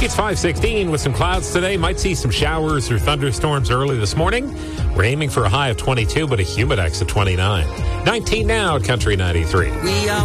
It's 5:16 with some clouds today. Might see some showers or thunderstorms early this morning. We're aiming for a high of 22, but a humidex of 29. 19 now at Country 93. We are